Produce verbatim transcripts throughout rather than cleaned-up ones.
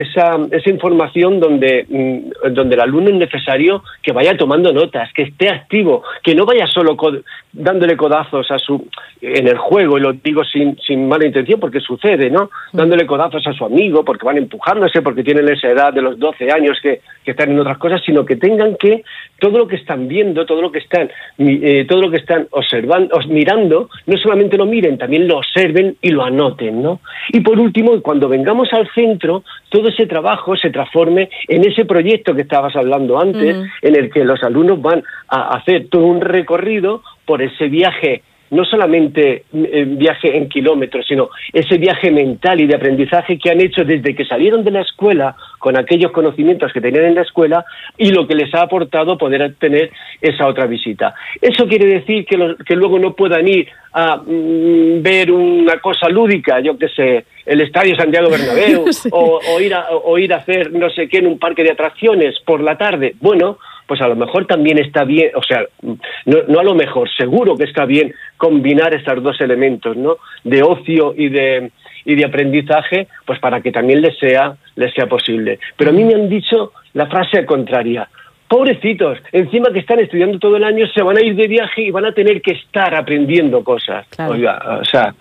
esa, esa información donde, donde el alumno es necesario que vaya tomando notas, que esté activo, que no vaya solo cod- dándole codazos a su en el juego, y lo digo sin, sin mala intención porque sucede, ¿no? Dándole codazos a su amigo porque van empujándose, porque tienen esa edad de los doce años que, que están en otras cosas, sino que tengan que todo lo que están viendo, todo lo que están eh, todo lo que están observando, mirando, no solamente lo miren, también lo observen y lo anoten, ¿no? Y por último, cuando vengamos al centro, todo ese trabajo se transforme en ese proyecto que estabas hablando antes, uh-huh. en el que los alumnos van a hacer todo un recorrido por ese viaje, no solamente eh, viaje en kilómetros, sino ese viaje mental y de aprendizaje que han hecho desde que salieron de la escuela con aquellos conocimientos que tenían en la escuela y lo que les ha aportado poder tener esa otra visita. Eso quiere decir que, los, que luego no puedan ir a mm, ver una cosa lúdica, yo qué sé, el Estadio Santiago Bernabéu, sí. o, o, ir a, o ir a hacer no sé qué en un parque de atracciones por la tarde. Bueno, pues a lo mejor también está bien, o sea, no, no a lo mejor, seguro que está bien combinar estos dos elementos, ¿no? De ocio y de y de aprendizaje, pues para que también les sea les sea posible. Pero a mí me han dicho la frase contraria. Pobrecitos, encima que están estudiando todo el año, se van a ir de viaje y van a tener que estar aprendiendo cosas. Claro. Oiga, o sea,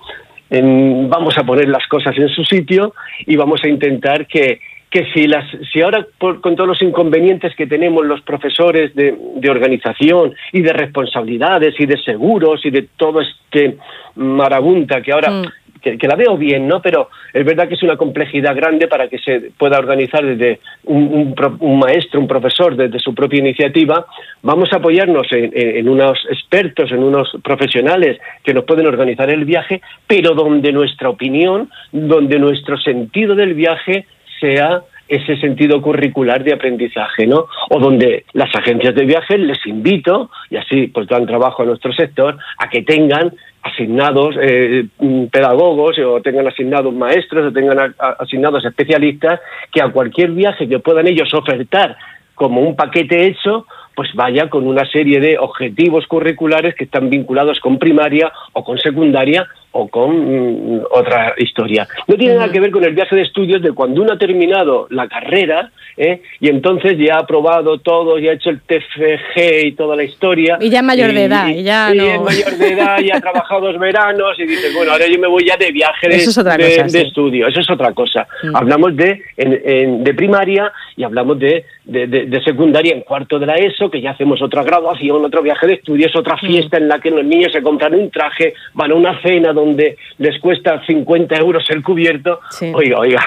en, vamos a poner las cosas en su sitio y vamos a intentar que que si las si ahora por, con todos los inconvenientes que tenemos los profesores de, de organización y de responsabilidades y de seguros y de todo este marabunta que ahora mm. que, que la veo bien, ¿no? Pero es verdad que es una complejidad grande para que se pueda organizar desde un, un, un maestro, un profesor, desde su propia iniciativa. Vamos a apoyarnos en, en, en unos expertos, en unos profesionales que nos pueden organizar el viaje, pero donde nuestra opinión, donde nuestro sentido del viaje sea ese sentido curricular de aprendizaje, ¿no? O donde las agencias de viajes les invito, y así pues dan trabajo a nuestro sector, a que tengan asignados eh, pedagogos o tengan asignados maestros o tengan a, a, asignados especialistas que a cualquier viaje que puedan ellos ofertar como un paquete hecho, pues vaya con una serie de objetivos curriculares que están vinculados con primaria o con secundaria o con mm, otra historia. No tiene nada que ver con el viaje de estudios de cuando uno ha terminado la carrera ¿eh? y entonces ya ha aprobado todo, ya ha hecho el T F G y toda la historia. Y ya es mayor y, de edad. Y ya y no... es mayor de edad, ya ha trabajado dos veranos y dice, bueno, ahora yo me voy ya de viaje de, Eso es otra de, cosa, de sí. estudio. Eso es otra cosa. Mm. Hablamos de, en, en, de primaria y hablamos de, de, de, de secundaria en cuarto de la ESO, que ya hacemos otra graduación, otro viaje de estudios, otra fiesta mm. en la que los niños se compran un traje, van a una cena donde les cuesta cincuenta euros el cubierto. Sí. Oiga, oiga,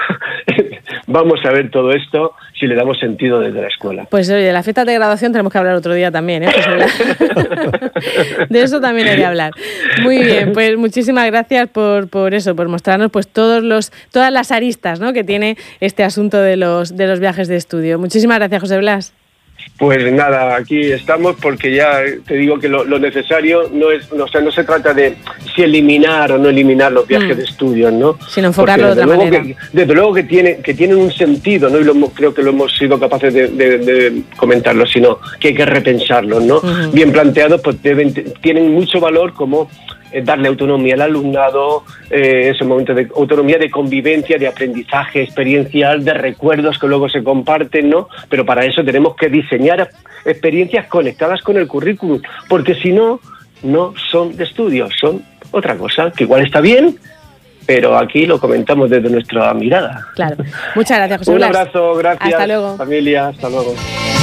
vamos a ver todo esto si le damos sentido desde la escuela. Pues oye, de la fiesta de graduación tenemos que hablar otro día también, ¿eh? De eso también hay que hablar. Muy bien, pues muchísimas gracias por, por eso, por mostrarnos pues todos los, todas las aristas, ¿no? que tiene este asunto de los, de los viajes de estudio. Muchísimas gracias, José Blas. Pues nada, aquí estamos porque ya te digo que lo, lo necesario no es, o sea, no se trata de si eliminar o no eliminar los viajes mm. de estudios, ¿no? Sino enfocarlo de otra manera. Que, desde luego que tiene, que tienen un sentido, ¿no? Y lo, creo que lo hemos sido capaces de, de, de comentarlo, sino que hay que repensarlos, ¿no? Uh-huh. Bien planteados, pues deben, tienen mucho valor como darle autonomía al alumnado, eh, ese momento de autonomía de convivencia, de aprendizaje experiencial, de recuerdos que luego se comparten, ¿no? Pero para eso tenemos que diseñar experiencias conectadas con el currículum, porque si no, no son de estudio, son otra cosa, que igual está bien, pero aquí lo comentamos desde nuestra mirada. Claro. Muchas gracias, José Un Blas. abrazo, gracias. Hasta luego. Familia, hasta luego.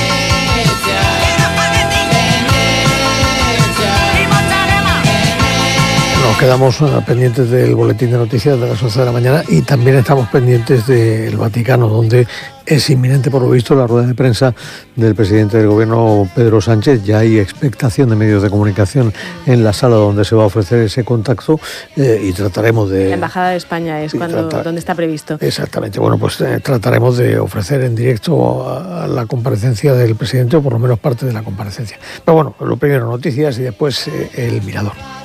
Nos quedamos pendientes del boletín de noticias de las once de la mañana y también estamos pendientes del Vaticano, donde es inminente, por lo visto, la rueda de prensa del presidente del gobierno, Pedro Sánchez. Ya hay expectación de medios de comunicación en la sala donde se va a ofrecer ese contacto eh, y trataremos de... La Embajada de España es cuando trata, donde está previsto. Exactamente. Bueno, pues eh, trataremos de ofrecer en directo a, a la comparecencia del presidente, o por lo menos parte de la comparecencia. Pero bueno, lo primero noticias y después eh, el mirador.